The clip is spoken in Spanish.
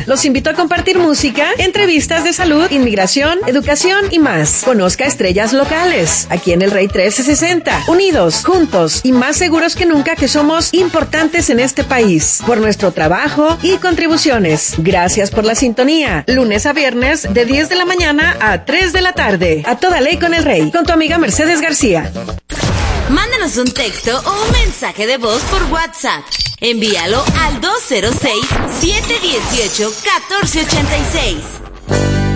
Los invito a compartir música, entrevistas de salud, inmigración, educación y más. Conozca estrellas locales, aquí en el Rey 1360. Unidos, juntos y más seguros que nunca que somos importantes en este país. Por nuestro trabajo y contribuciones. Gracias por la sintonía. Lunes a viernes de 10 de la mañana a 3 de la tarde. A toda ley con el Rey. Con tu amiga Mercedes García. Mándanos un texto o un mensaje de voz por WhatsApp. Envíalo al 206-718-1486.